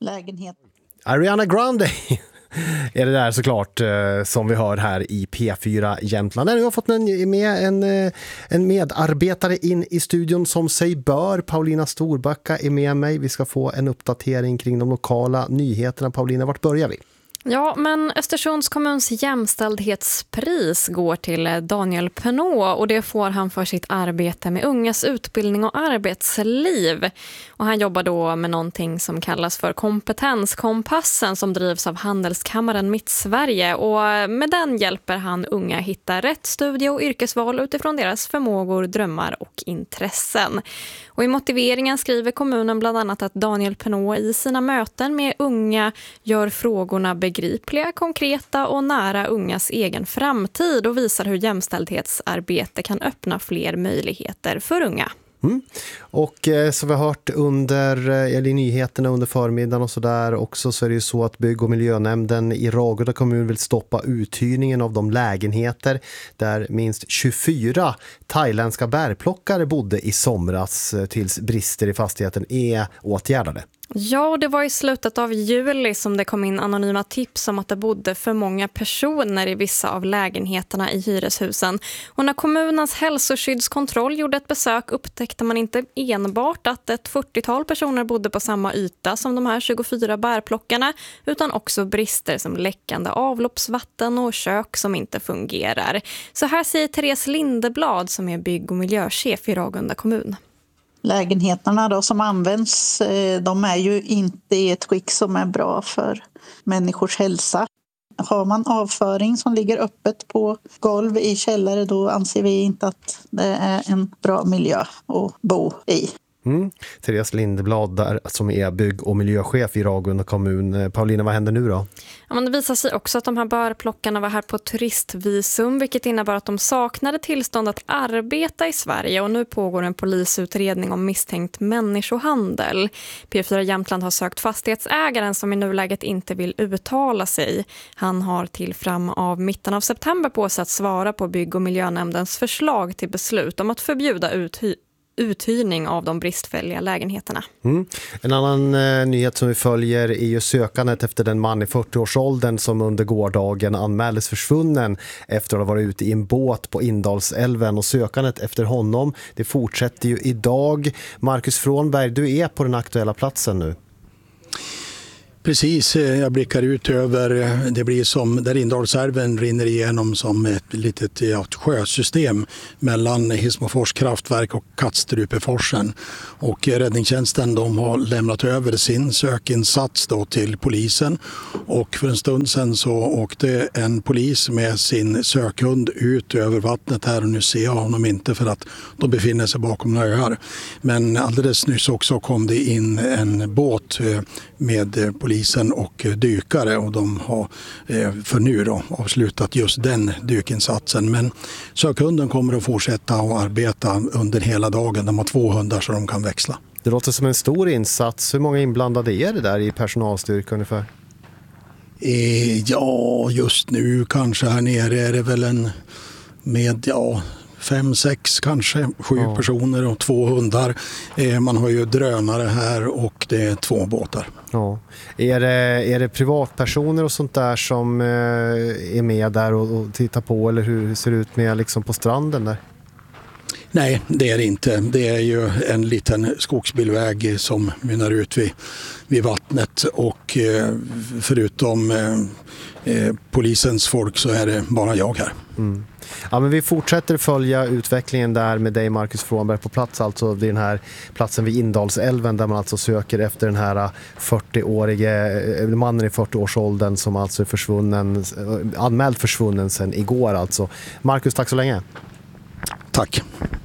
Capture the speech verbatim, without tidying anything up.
lägenhet. Ariana Grande är det där såklart som vi hör här i P fyra Jämtland. Nu har fått en, med en, en medarbetare in i studion som sig bör. Paulina Storbacka är med mig. Vi ska få en uppdatering kring de lokala nyheterna. Paulina, vart börjar vi? Ja, men Östersunds kommuns jämställdhetspris går till Daniel Penot och det får han för sitt arbete med ungas utbildning och arbetsliv. Och han jobbar då med någonting som kallas för kompetenskompassen som drivs av Handelskammaren Mittsverige, och med den hjälper han unga hitta rätt studie- och yrkesval utifrån deras förmågor, drömmar och intressen. Och i motiveringen skriver kommunen bland annat att Daniel Penot i sina möten med unga gör frågorna begripliga, konkreta och nära ungas egen framtid och visar hur jämställdhetsarbete kan öppna fler möjligheter för unga. Mm. Och eh, så vi har hört under eller i nyheterna under förmiddagen och så där också, så är det ju så att bygg- och miljönämnden i Ragunda kommun vill stoppa uthyrningen av de lägenheter där minst tjugofyra thailändska bärplockare bodde i somras tills brister i fastigheten är åtgärdade. Ja, och det var i slutet av juli som det kom in anonyma tips om att det bodde för många personer i vissa av lägenheterna i hyreshusen. Och när kommunens hälsoskyddskontroll gjorde ett besök upptäckte man inte enbart att ett fyrtiotal personer bodde på samma yta som de här tjugofyra bärplockarna, utan också brister som läckande avloppsvatten och kök som inte fungerar. Så här säger Therese Lindeblad som är bygg- och miljöchef i Ragunda kommun. Lägenheterna då som används, de är ju inte i ett skick som är bra för människors hälsa. Har man avföring som ligger öppet på golv i källare, då anser vi inte att det är en bra miljö att bo i. Mm. Therese Lindeblad där, som är bygg- och miljöchef i Ragunda kommun. Paulina, vad händer nu då? Ja, men det visar sig också att de här bärplockarna var här på turistvisum, vilket innebär att de saknade tillstånd att arbeta i Sverige, och nu pågår en polisutredning om misstänkt människohandel. P fyra Jämtland har sökt fastighetsägaren som i nuläget inte vill uttala sig. Han har till fram av mitten av september på sig att svara på bygg- och miljönämndens förslag till beslut om att förbjuda uthy- uthyrning av de bristfälliga lägenheterna. Mm. En annan eh, nyhet som vi följer är ju sökandet efter den man i fyrtioårsåldern som under gårdagen anmäldes försvunnen efter att ha varit ute i en båt på Indalsälven, och sökandet efter honom, det fortsätter ju idag. Marcus Frånberg, du är på den aktuella platsen nu. Precis, jag blickar ut över, det blir som där Indalsälven rinner igenom som ett litet ja, sjösystem mellan Hismofors kraftverk och Kattstrupeforsen. Och räddningstjänsten, de har lämnat över sin sökinsats då till polisen, och för en stund sedan så åkte en polis med sin sökhund ut över vattnet här, och nu ser jag honom inte för att de befinner sig bakom några öar. Men alldeles nyss också kom det in en båt med polisen polisen och dykare, och de har för nu då avslutat just den dykinsatsen. Men sökhunden kommer att fortsätta att arbeta under hela dagen. De har två hundar så de kan växla. Det låter som en stor insats. Hur många inblandade är det där i personalstyrka ungefär? Eh, ja, just nu kanske här nere är det väl en med ja fem, sex, kanske sju ja. personer och två hundar. Eh, man har ju drönare här och det är två båtar. Ja. Är det, är det privatpersoner och sånt där som eh, är med där och, och tittar på, eller hur ser det ut med liksom på stranden där? Nej, det är det inte. Det är ju en liten skogsbilväg som mynnar ut vid, vid vattnet, och eh, förutom eh, eh, polisens folk så är det bara jag här. Mm. Ja, men vi fortsätter följa utvecklingen där med dig, Marcus Frånberg, på plats, alltså vid den här platsen vid Indalsälven, där man alltså söker efter den här fyrtioårige mannen i fyrtioårsåldern som alltså är försvunnen, anmäld försvunnen sedan igår alltså. Marcus, tack så länge. Tack.